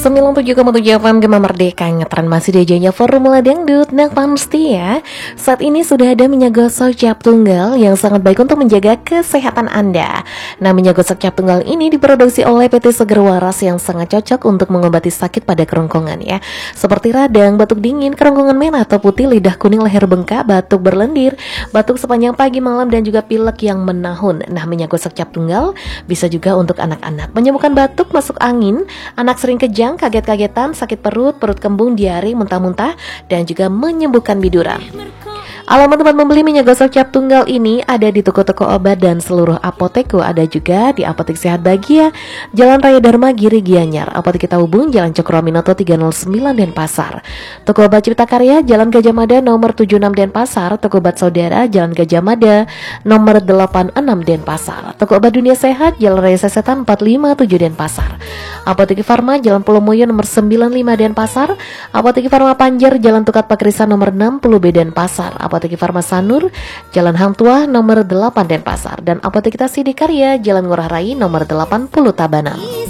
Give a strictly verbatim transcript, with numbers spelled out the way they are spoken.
sembilan puluh tujuh koma tujuh F M Gema Merdeka ngetren masih diajanya Formula Dangdut. Nah pasti ya, saat ini sudah ada minyak gosok cap tunggal yang sangat baik untuk menjaga kesehatan Anda. Nah minyak gosok cap tunggal ini diproduksi oleh P T Seger Waras yang sangat cocok untuk mengobati sakit pada kerongkongan ya, seperti radang, batuk dingin, kerongkongan merah atau putih, lidah kuning, leher bengkak, batuk berlendir, batuk sepanjang pagi malam, dan juga pilek yang menahun. Nah minyak gosok cap tunggal bisa juga untuk anak-anak, menyembuhkan batuk, masuk angin, anak sering kejang, kaget-kagetan, sakit perut, perut kembung, diare, muntah-muntah, dan juga menyembuhkan biduran. Alamat tempat membeli minyak gosok cap tunggal ini ada di toko-toko obat dan seluruh apoteku. Ada juga di Apotek Sehat Bagia, Jalan Raya Dharma Giri Gianyar, Apotek Kita Hubung, Jalan Cokroaminoto tiga nol sembilan Denpasar, Toko Obat Cipta Karya, Jalan Gajah Mada nomor tujuh puluh enam Denpasar, Toko Obat Saudara, Jalan Gajah Mada nomor delapan puluh enam Denpasar, Toko Obat Dunia Sehat, Jalan Raya Sesetan empat lima tujuh Denpasar, Apotek Farma, Jalan Pulau Moyo nomor sembilan puluh lima Denpasar, Apotek Farma Panjer, Jalan Tukat Pakrisan nomor enam puluh B Denpasar, Apotek Farma Sanur, Jalan Hang Tuah nomor delapan Denpasar, dan Apotek Kita Sidikarya, Jalan Ngurah Rai nomor delapan puluh Tabanan.